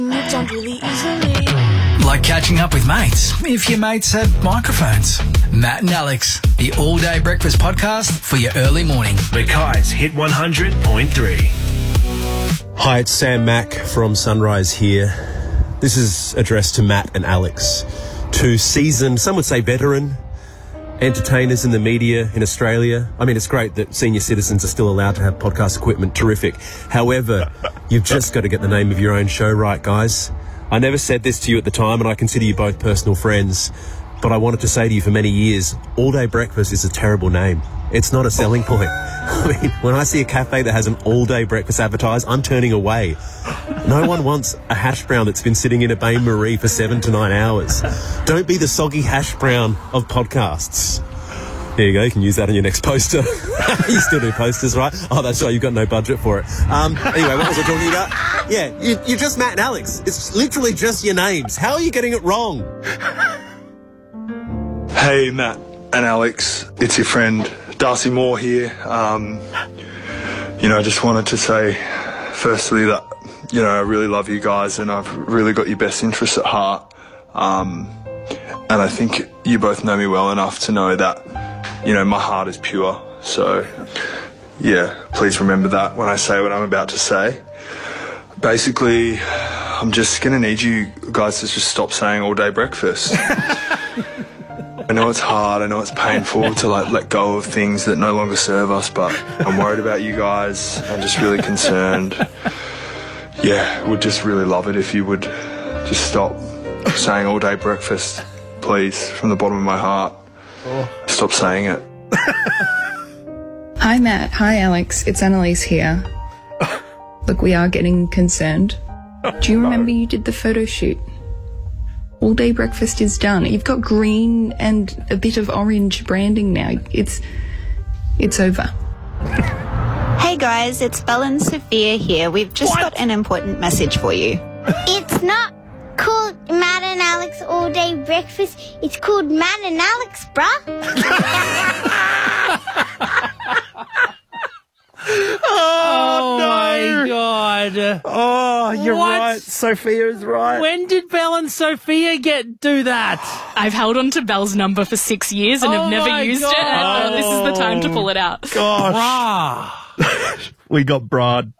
Jump really easily. Like catching up with mates, if your mates have microphones. Matt and Alex, the all-day breakfast podcast for your early morning. Mackay's Hit 100.3. Hi, it's Sam Mack from Sunrise here. This is addressed to Matt and Alex, two seasoned, some would say veteran, entertainers in the media in Australia. I mean, it's great that senior citizens are still allowed to have podcast equipment. Terrific. However, you've just got to get the name of your own show right, guys. I never said this to you at the time, and I consider you both personal friends, but I wanted to say to you for many years, All Day Breakfast is a terrible name. It's not a selling point. I mean, when I see a cafe that has an all-day breakfast advertised, I'm turning away. No one wants a hash brown that's been sitting in a bain-marie for 7 to 9 hours. Don't be the soggy hash brown of podcasts. There you go, you can use that on your next poster. You still do posters, right? Oh, that's right, you've got no budget for it. Anyway, what was I talking about? Yeah, you're just Matt and Alex. It's literally just your names. How are you getting it wrong? Hey, Matt and Alex, it's your friend Darcy Moore here. I just wanted to say, firstly, that, I really love you guys and I've really got your best interests at heart. And I think you both know me well enough to know that, my heart is pure. So, yeah, please remember that when I say what I'm about to say. Basically, I'm just going to need you guys to just stop saying all day breakfast. I know it's hard, I know it's painful to let go of things that no longer serve us, but I'm worried about you guys. I'm just really concerned. Yeah, would just really love it if you would just stop saying all day breakfast, please, from the bottom of my heart. Stop saying it. Hi Matt, hi Alex, it's Annalise here. Look, we are getting concerned. Do you remember you did the photo shoot? All Day Breakfast is done. You've got green and a bit of orange branding now. It's over. Hey guys, it's Belle and Sophia here. We've just got an important message for you. It's not called Matt and Alex All Day Breakfast. It's called Matt and Alex, bruh. Oh my God. Oh, you're right. Sophia is right. When did Belle and Sophia do that? I've held on to Belle's number for 6 years and have never used it. And this is the time to pull it out. Gosh. We got broad.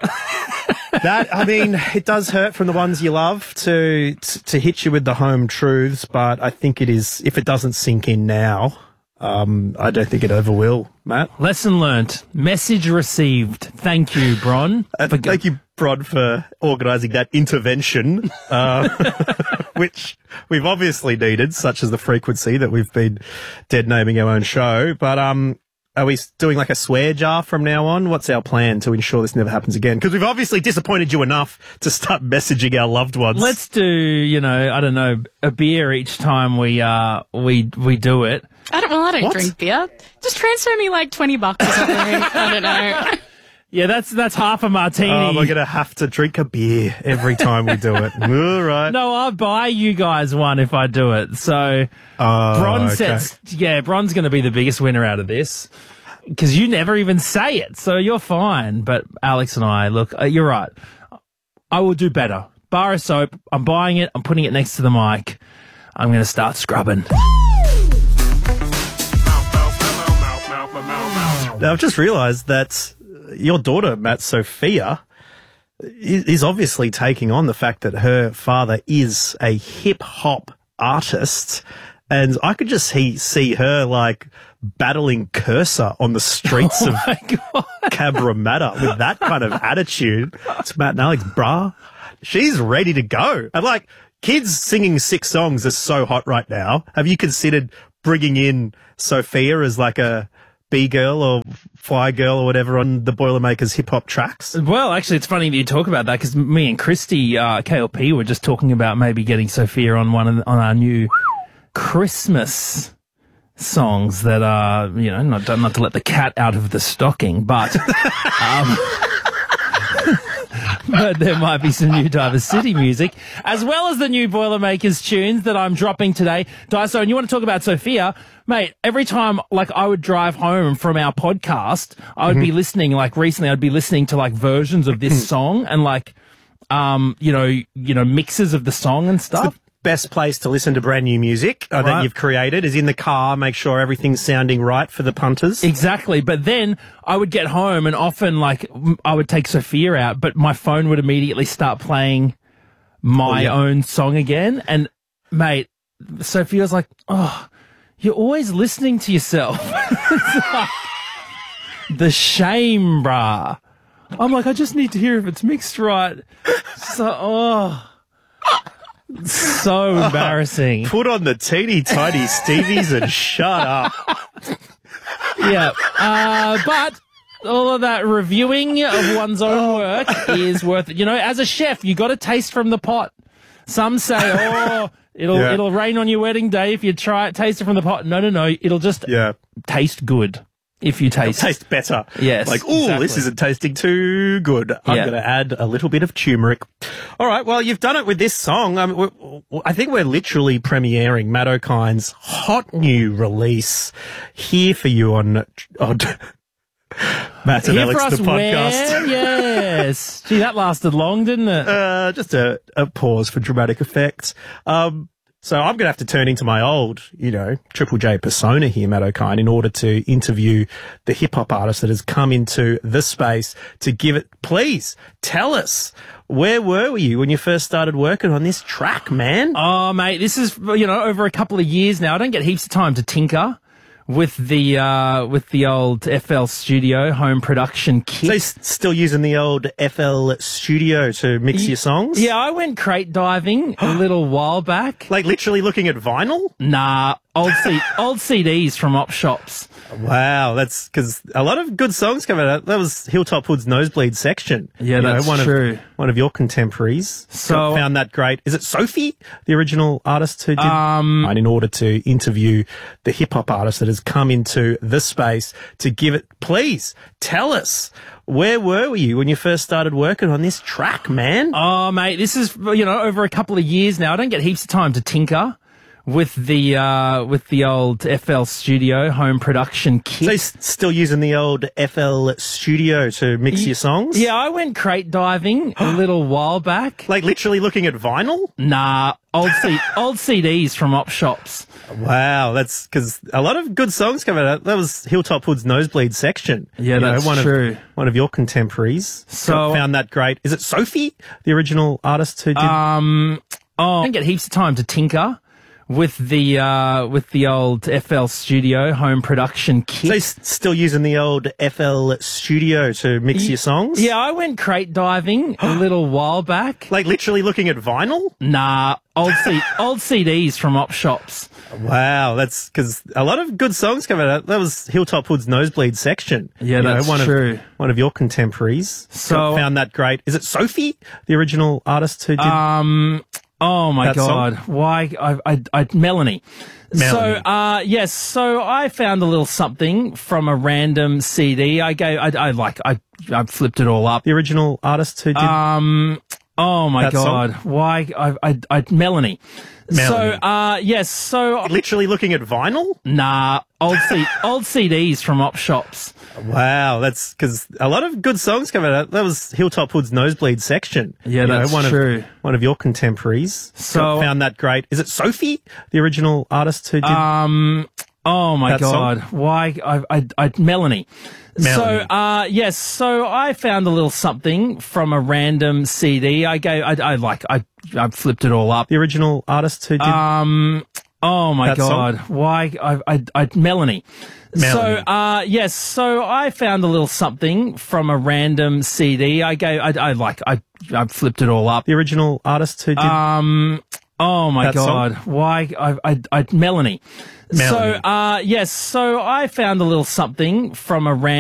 It does hurt from the ones you love to hit you with the home truths, but I think it is, if it doesn't sink in now, I don't think it ever will, Matt. Lesson learnt. Message received. Thank you, Bron. Thank you, Bron, for organising that intervention, which we've obviously needed, such as the frequency that we've been dead naming our own show. But are we doing like a swear jar from now on? What's our plan to ensure this never happens again? Because we've obviously disappointed you enough to start messaging our loved ones. Let's do, a beer each time we do it. I don't drink beer. Just transfer me like $20 or something. I don't know. Yeah, that's half a martini. Oh, we're going to have to drink a beer every time we do it. All right. No, I'll buy you guys one if I do it. So, Bron's going to be the biggest winner out of this because you never even say it. So you're fine. But Alex and I, look, you're right. I will do better. Bar of soap. I'm buying it. I'm putting it next to the mic. I'm going to start scrubbing. Now, I've just realised that your daughter, Matt Sophia, is obviously taking on the fact that her father is a hip-hop artist, and I could just see her, battling Cursor on the streets of Cabramatta with that kind of attitude. It's Matt and Alex, brah. She's ready to go. And, kids singing 6 songs is so hot right now. Have you considered bringing in Sophia as, a B-girl or Fly Girl or whatever on the Boilermakers hip-hop tracks? Well, actually, it's funny that you talk about that because me and Christy, KLP, were just talking about maybe getting Sophia on on our new Christmas songs that are, not to let the cat out of the stocking, but but there might be some new Diver City music, as well as the new Boilermakers tunes that I'm dropping today. Daiso, and you want to talk about Sophia? Mate, every time, I would drive home from our podcast, I would be listening, recently I'd be listening to, versions of this song, and, mixes of the song and stuff. Best place to listen to brand new music that you've created is in the car. Make sure everything's sounding right for the punters. Exactly. But then I would get home and often I would take Sophia out, but my phone would immediately start playing my own song again. And mate, Sophia's like, oh, you're always listening to yourself. It's like, the shame, brah. I'm like, I just need to hear if it's mixed right. So embarrassing. Put on the teeny tiny Stevies and shut up. Yeah. But all of that reviewing of one's own work is worth it. You know, as a chef, you got to taste from the pot. Some say, it'll rain on your wedding day if you taste it from the pot. No. It'll just taste good. If you taste. It'll taste better. Yes. Like, this isn't tasting too good. I'm going to add a little bit of turmeric. All right. Well, you've done it with this song. I think we're literally premiering Matt O'Kine's hot new release here for you on Matt and Alex, the podcast. Yes. Gee, that lasted long, didn't it? Just a pause for dramatic effect. So I'm going to have to turn into my old, Triple J persona here, Matt O'Kine, in order to interview the hip-hop artist that has come into this space to give it. Please tell us, where were you when you first started working on this track, man? Oh, mate, this is, over a couple of years now. I don't get heaps of time to tinker with the old FL Studio home production kit. So you're still using the old FL Studio to mix your songs? Yeah, I went crate diving a little while back. Like literally looking at vinyl? Nah, old CDs from op shops. Wow, that's because a lot of good songs come out. That was Hilltop Hood's Nosebleed section. Yeah, that's true. One of your contemporaries. So found that great. Is it Sophie, the original artist who did? In order to interview the hip hop artist that has come into this space to give it. Please tell us, where were you when you first started working on this track, man? Oh, mate, this is over a couple of years now. I don't get heaps of time to tinker with the old FL Studio home production kit. So you're still using the old FL Studio to mix your songs? Yeah, I went crate diving a little while back. Like literally looking at vinyl? Nah, old CDs from op shops. Wow, that's because a lot of good songs come out. That was Hilltop Hood's Nosebleed section. Yeah, that's true. One of your contemporaries. So found that great. Is it Sophie, the original artist who did? I don't get heaps of time to tinker with the old FL Studio home production kit. So you're still using the old FL Studio to mix your songs? Yeah, I went crate diving a little while back. Like literally looking at vinyl? Nah, old CDs from op shops. Wow, that's because a lot of good songs come out. That was Hilltop Hood's Nosebleed section. Yeah, that's true. One of your contemporaries. So found that great. Is it Sophie, the original artist who did? Oh my God! Song? Why? Melanie. So I found a little something from a random CD. I flipped it all up. The original artist who did? Oh my God! Song? Why? Melanie. So literally looking at vinyl? Nah, old CDs from op shops. Wow, that's because a lot of good songs come out. That was Hilltop Hood's Nosebleed section. Yeah, that's true. One of your contemporaries. So found that great. Is it Sophie, the original artist who did? Oh my God! Song? Why? Melanie. So I found a little something from a random CD. I flipped it all up. The original artist who did? Oh my God! Song? Why? Melanie. So I found a little something from a random CD. I flipped it all up. The original artist who did? Oh my God! Song? Why? Melanie. So I found a little something from a random